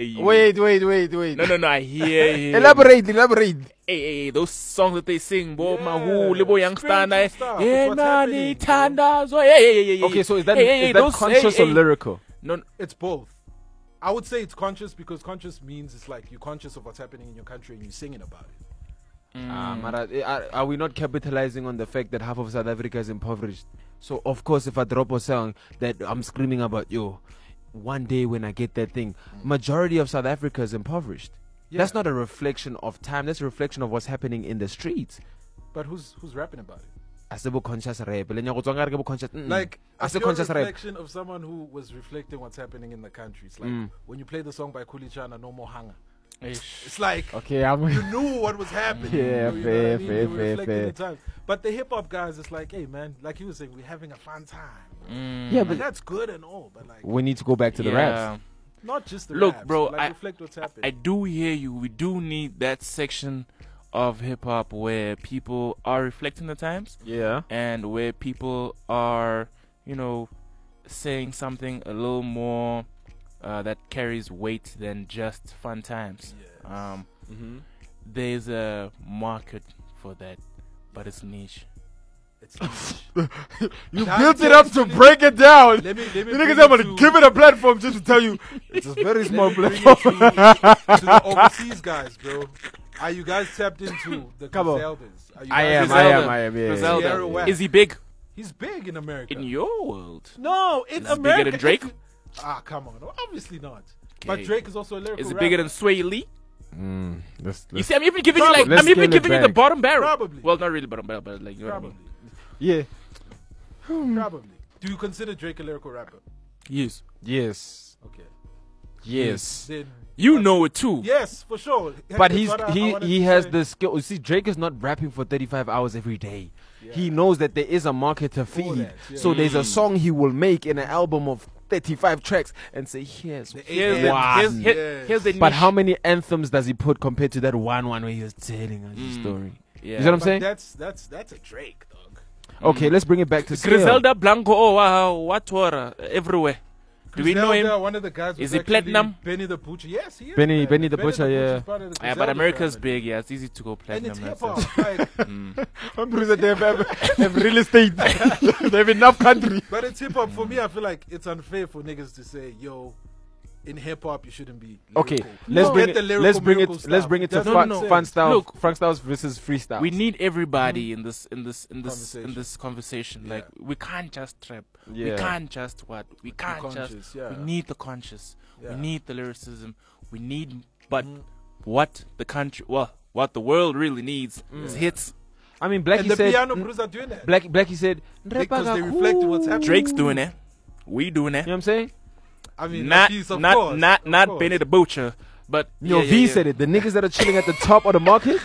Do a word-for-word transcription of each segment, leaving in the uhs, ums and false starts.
you. Wait, wait, wait, wait. No, no, no. I hear you. Elaborate, elaborate. Hey, hey, hey, those songs that they sing, Bo Yeah, Mahu, Libo Youngster, spiritual stuff. It's yeah, what's Nani, happening, bro. Tanda, so yeah, yeah, yeah, yeah. Okay, so is that, hey, hey, is hey, that those, conscious hey, or hey. lyrical? No, It's both. I would say it's conscious because conscious means it's like you're conscious of what's happening in your country and you're singing about it. mm. Ah, Mara, eh, are, are we not capitalizing on the fact that half of South Africa is impoverished? So, of course, if I drop a song that I'm screaming about, yo, one day when I get that thing, majority of South Africa is impoverished. Yeah. That's not a reflection of time. That's a reflection of what's happening in the streets. But who's who's rapping about it? Asebo conscious rap. Le nyago tswanga re ke bo conscious. mm, Like, ase if you're a conscious rap. reflection of someone who was reflecting what's happening in the country. It's like Mm. when you play the song by Kulichana, No More Hunger. Ish. It's like Okay, I'm. you knew what was happening. Yeah, you know, you know fair, what I mean? fair, You were fair, reflecting fair. the times. But the hip hop guys, it's like, hey man, like you were saying, we're having a fun time. Mm. Yeah, And but that's good and all, but like we need to go back to the yeah. raps. not just the Look, raps, bro, like I- reflect what's I, happening. I do hear you. We do need that section of hip hop where people are reflecting the times Yeah. and where people are, you know, saying something a little more uh, that carries weight than just fun times. Yes. Um, Mm-hmm. there's a market for that, but it's niche. It's niche. You That built it up to actually- break it down. Let me let me You bring niggas it are going to to- give it a platform just to tell you it's a very small let me bring it platform. to, to the overseas guys, bro. Are you guys tapped into the Come on. Griseldas? Are you I guys- am, I Griselda. am, I am. Yeah, Griselda. yeah, Sierra yeah. West. Is he big He's big in America. in your world? no, in Is he bigger America. than Drake? if- Ah, come on. Obviously not. But Okay. Drake is also a lyrical Is he bigger rapper. than Sway Lee? Mm, let's, You let's, see, I'm even giving you like Let's I'm even scale it giving you the back. bottom barrel. Probably. Well, not really bottom barrel, but like you know what I Probably. mean. yeah. Probably. Do you consider Drake a lyrical rapper? Yes, Yes. Okay. Yes. Then you know it too. yes, for sure. But That's he's what I- I he wanted he to has say. the skill. You see, Drake is not rapping for thirty-five hours every day. He Yeah. knows that there is a market to feed. that, yeah. So there's a Mm. song he will make in an album of thirty-five tracks and say, here's The Here's eight the, One. here's, here- Yes. here's the But niche. how many anthems does he put compared to that one one where he was telling us the Mm. story? Yeah. You see what I'm But saying? That's that's that's a Drake, dog. Okay, let's bring it back to scale. Griselda Blanco, oh wow, what were everywhere? Do we know Griselda, him? One of the guys was Is he actually platinum? Benny the Butcher. Yes, he is. Benny- man. Benny the Butcher, yeah. Butcher's part of the Yeah, but Griselda America's family. big. Yeah, it's easy to go And platinum. it's now, hip so- hop. Like, Mm. I'm pretty sure they have, have, have real estate. They have enough country. but it's hip hop. For me, I feel like it's unfair for niggas to say, "Yo, in hip hop, you shouldn't be." Okay, lyrical." let's You bring get it. the lyrical, Let's bring it. miracle Let's stuff. bring it to Doesn't fun, make fun sense. style. Look, fun styles versus freestyle. We need everybody in this in this in this in Conversation. this conversation. Yeah. Like we can't just trap. Yeah. We can't just what. We can't conscious, just. yeah. We need the conscious. Yeah. We need the lyricism. We need, but Mhm. what the country, well, what the world really needs is hits. I mean, And Blackie the said. piano mm, crews are doing that. Black Blackie said. Because they "Nrepa reflect what's kakhulu." happening. Drake's doing it. We doing it. You know what I'm saying? I mean, not piece, of not course, not of not course. Benny the Butcher, but Yo, yeah, yeah, V yeah. said it. The niggas that are chilling at the top of the market.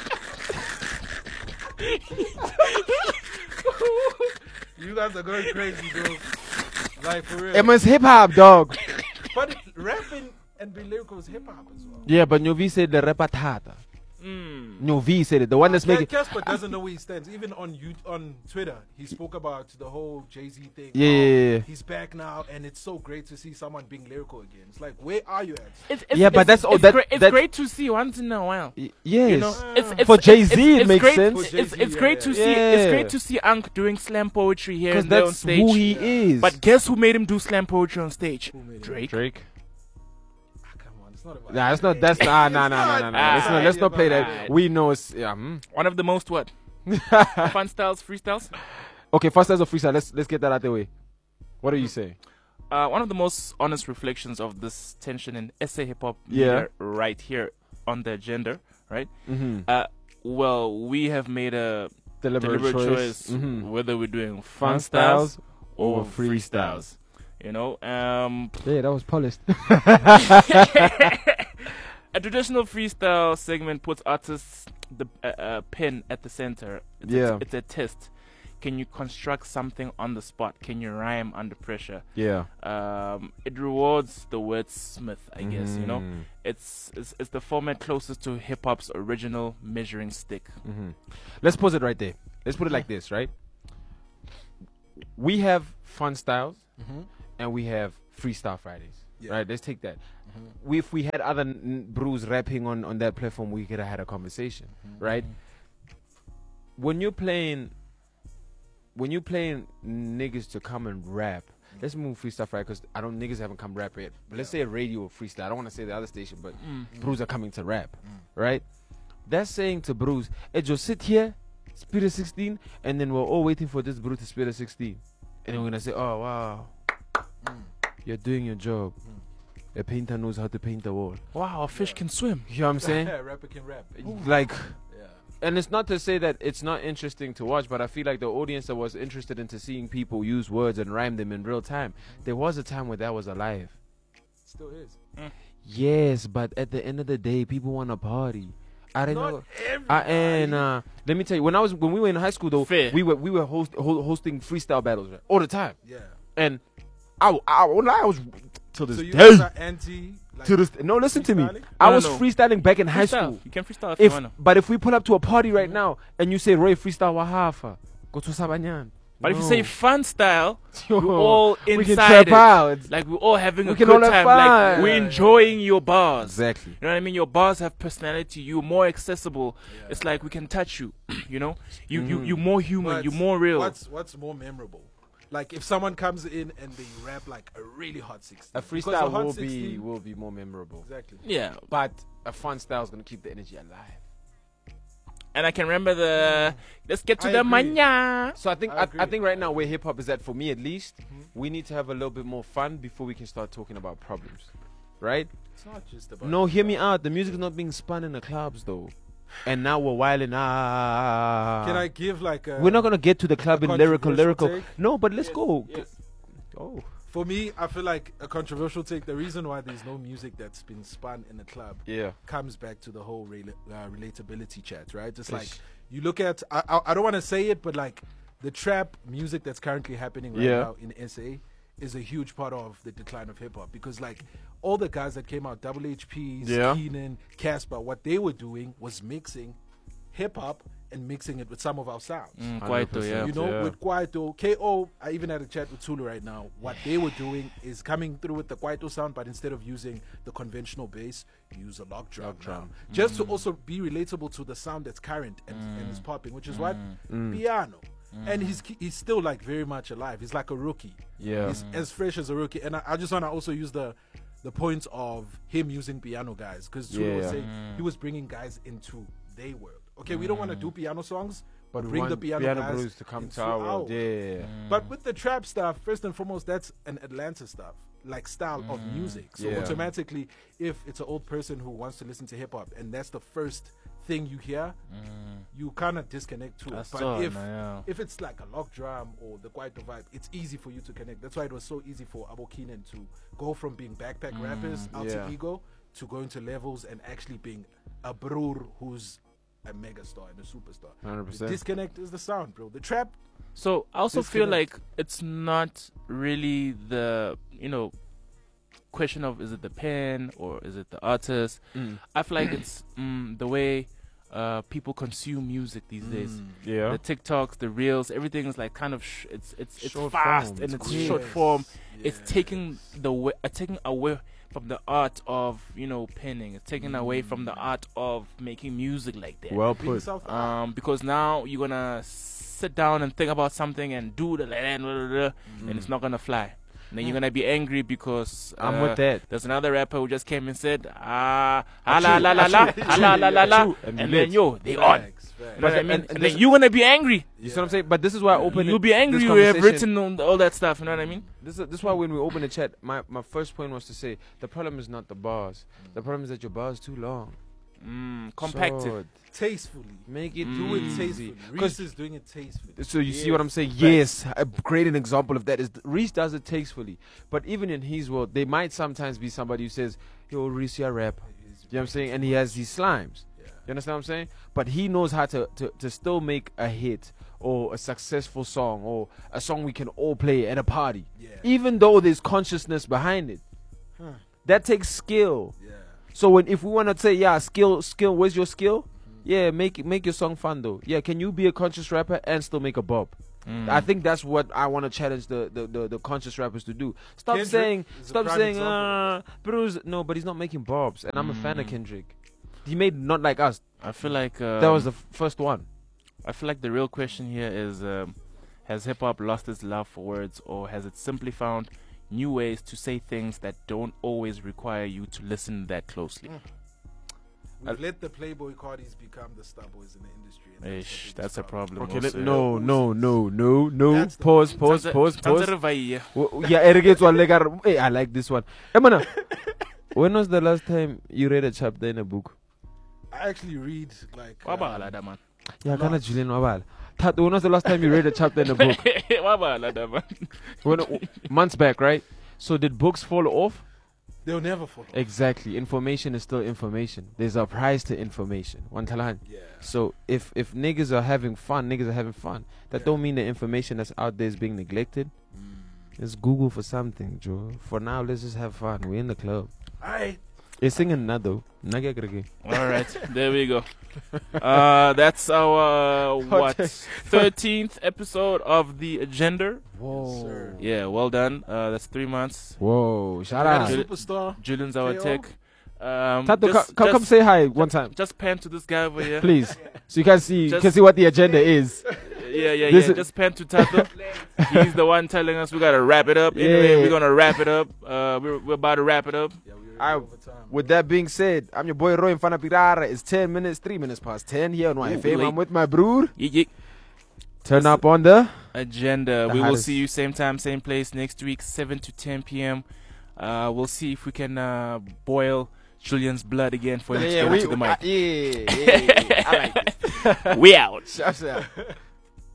You guys are going crazy, bro. Like for real. Emma's hip hop, dog. But it, rapping and be lyrical is hip hop as well. Yeah, but Nyovi said the rapper tata. Mm. Nyovi said it. The one that's Ca- making. Casper doesn't know where he stands. Even on you on Twitter, he spoke about the whole Jay Z thing. Yeah, Oh, yeah, yeah. He's back now, and it's so great to see someone being lyrical again. It's like, where are you at? It's, it's, Yeah, but it's- that's all- it's, that- great, it's that- great to see once in a while. Y- Yes. You know, it's, it's, For it's- Jay-Z, it's, it it's makes great, sense. For It's, Jay-Z, it's great yeah, to yeah. see. It's Yeah. great to see Ankh doing slam poetry here Because and there on that's stage. who he is. But guess who made him do slam poetry on stage? Who made him? Drake. Drake. Ah, come on, it's not about. Nah, it's not. That's nah, nah, nah, nah, nah, nah. Let's not. Let's not play that. Alright. We know it's. Yeah. hmm. One of the most what? Fun styles, freestyles. Okay, first as a freestyle. Let's let's get that out the way. What do you say? Uh, one of the most honest reflections of this tension in S A hip hop Yeah. media right here on the agenda, right? Mm-hmm. Uh, well, we have made a Deliberate, deliberate choice. choice Mhm. whether we're doing Fun fun styles styles or or freestyles. You know, um, Yeah, that was polished. a traditional freestyle segment puts artists the uh, uh, pen at the center. It's Yeah. a, it's a test. Can you construct something on the spot? Can you rhyme under pressure? Yeah. Um, it rewards the wordsmith, I guess. You know, Mhm. it's, it's it's the format closest to hip hop's original measuring stick. Mhm. Let's pause it right there. Let's put it like this, right? We have fun styles Mhm. and we have freestyle Fridays, Yeah. right? Let's take that. we, if we had other n- brews rapping on, on that platform, we could have had a conversation, right? When you're playing, when you're playing niggas to come and rap, let's move freestyle right because I don't niggas haven't come rap yet. But let's say a radio freestyle. I don't want to say the other station, but brews are coming to rap, right? That's saying to brews, hey, just sit here, spit a sixteen, and then we're all waiting for this brew to spit a sixteen, and then we're gonna say, oh wow, you're doing your job. A painter knows how to paint the wall. Wow, a fish can swim. You know what I'm saying? Yeah, rapper can rap. Like, Yeah. and it's not to say that it's not interesting to watch, but I feel like the audience that was interested into seeing people use words and rhyme them in real time, there was a time where that was alive. Still is. Yes, but at the end of the day, people want to party. I don't Not know. everybody. I, and uh, let me tell you, when I was when we were in high school, though, Fair. we were we were host, ho- hosting freestyle battles right, all the time, Yeah. and I w- I, w- I was till this So you day. guys are anti. Like, To this, no, listen to me. freestyling? I No, was no. freestyling back in high Freestyle. school. You can freestyle if, you If wanna. but if we pull up to a party right now and you say Roy freestyle Wahafa, go to Sabanyan. But if you No. say fun style, Yo, we're all we can inside trap it. out. Like we're all having We a can good all have time. Like fun. we're Yeah, enjoying your bars. Exactly. You know what I mean? Your bars have personality. You're more accessible. Yeah. It's like we can touch you. You know, you Mhm. you you're more human. But You're more real. What's what's more memorable? Like if someone comes in and they rap like a really hot sixteen. A Because freestyle hot will be sixteen will be more memorable. Exactly. Yeah, But a fun style is gonna keep the energy alive. and I can remember the let's get to I the agree. mania. So I think I I, I agree. think right now where hip hop is at for me at least, we need to have a little bit more fun before we can start talking about problems. Right? It's not just about. No, hear me out. The music is not being spun in the clubs though. And now we're wilding ah. Can I give like a? We're not gonna get to the club a in lyrical, controversial lyrical. take? No, but let's Yes, go. yes. Oh, For me, I feel like a controversial take. The reason why there's no music that's been spun in a club yeah. comes back to the whole rela- uh, relatability chat, right? Just like Ish. you look at, I, I, I don't want to say it, but like the trap music that's currently happening right Yeah. now in S A is a huge part of the decline of hip hop because like all the guys that came out, Double H Ps, Yeah. Keenan, Casper, what they were doing was mixing hip hop and mixing it with some of our sounds. Mm, one hundred quite though, percent. yeah. You know, Yeah. with Kwaito, K O, I even had a chat with Tulu right now. What they were doing is coming through with the Kwaito sound, but instead of using the conventional bass, you use a lock drum. Lock drum. now. Just to also be relatable to the sound that's current and, and is popping, which is what? Mm. Piano. And he's he's still like very much alive. He's like a rookie. Yeah. He's as fresh as a rookie. And I, I just want to also use the the point of him using piano guys because Tulu was Yeah. saying he was bringing guys into their world. Okay, we don't want to do piano songs, but We bring want the piano, guys blues to come into to our world. our- Yeah. But with the trap stuff, first and foremost, that's an Atlanta stuff, like style of music. So Yeah. automatically, if it's an old person who wants to listen to hip hop and that's the first thing you hear, you kind of disconnect to it. That's But all, if man, yeah. if it's like a lock drum or the Kwaito vibe, it's easy for you to connect. That's why it was so easy for Abo Keenan to go from being backpack rappers, alter Yeah. ego, to going to levels and actually being a brur who's a megastar and a superstar. one hundred The percent. disconnect is the sound, bro. The trap, So I also feel Disconnect. like it's not really the you know question of is it the pen or is it the artist. Mm. I feel like it's mm, the way uh, people consume music these days. Yeah. The TikToks, the reels, everything is like kind of sh- it's it's it's Short fast form, and it's it's quick. short form. It's Yeah. taking the way, uh, taking away from the art of you know penning. It's taking away from the art of making music like that. Well Being put. South um, because now you're gonna sit down and think about something and do the blah, blah, blah, blah, and it's not gonna fly. And then you're gonna be angry because uh, I'm with that. there's another rapper who just came and said ah ah Achoo, la la la la achoo, ah la la la la, achoo, and and we then lit. yo they on. Facts, facts. You know But what I and- mean? and And this- then you're gonna be angry. You see what I'm saying? But this is why I open You'll it- be angry. this You have conversation- written on all that stuff. You know what I mean? This is, this is why when we open the chat, my, my first point was to say the problem is not the bars. The problem is that your bar is too long. Mm, compacted. So, Tastefully. make it Do it Mm. tastefully. Reese is doing it tastefully. So you see Yeah. what I'm saying? Yes, a great an example of that is Reese does it tastefully. But even in his world, there might sometimes be somebody who says, "Yo, Reese, you rap." You know what I'm saying? And he has these slimes. Yeah. You understand what I'm saying? But he knows how to, to, to still make a hit or a successful song or a song we can all play at a party. Yeah. Even though there's consciousness behind it. Huh. That takes skill. Yeah. So when if we want to say, yeah, skill, skill, where's your skill? Yeah, make it, make your song fun though. Yeah, can you be a conscious rapper and still make a bop? Mm. I think that's what I want to challenge the, the, the, the conscious rappers to do. Stop Kendrick saying, is a stop prime saying, example. uh, Bruce. No, but he's not making bobs, and I'm a fan of Mm. Kendrick. He made Not Like Us. I feel like um, That was the f- first one. I feel like the real question here is: um, has hip hop lost its love for words, or has it simply found new ways to say things that don't always require you to listen that closely? Mm. We've let the Playboy Cardis become the star boys in the industry. and that's Ish, the biggest that's a problem. problem. Okay, also. let, no, no, no, no, no. That's the Pause, problem. pause, pause, pause. Tanzania. W- Yeah, Eric gets one leg out. Hey, I like this one. Emana, when was the last time you read a chapter in a book? I actually read like. um, Wabala da man. Yeah, kind of Lots. Julian Wabal. Tat, when was the last time you read a chapter in a book? Wabala da man. When, months back, right? So did books fall off? they'll never follow. Exactly. Information is still information. There's a price to information. One talan. Yeah. So if if niggas are having fun, niggas are having fun. That Yeah. don't mean the information that's out there is being neglected. Let's Google for something, Joe. For now, let's just have fun. We're in the club. Alright. It's singing nado. Nage grege. All right, there we go. Uh, that's our uh, what thirteenth episode of the Agenda. Whoa. sir. Yeah, well done. Uh, that's three months. Whoa. Shout Got a out. Jul- superstar. Julian's our K O. tech. Um, Tato, just- co- come, come just- say hi one time, Just pan to this guy over here. please. So you can see, you Just- can see what the agenda is. Yeah, yeah, This yeah. is- Just pan to Tato. He's the one telling us we gotta wrap it up. Anyway, Yeah. we're gonna wrap it up. Uh, we're we're about to wrap it up. Yeah, we I- over time. With that being said, I'm your boy Roy Mfana Pirara. It's ten minutes, three minutes past ten here on Y F M. late. I'm with my brood. Ye- ye- Turn up on the. Agenda. The We will hottest- see you same time, same place next week, seven to ten p.m. Uh, we'll see if we can uh, boil Julian's blood again for him to get into the mic. yeah, yeah, yeah. I like it. We out. Shout out.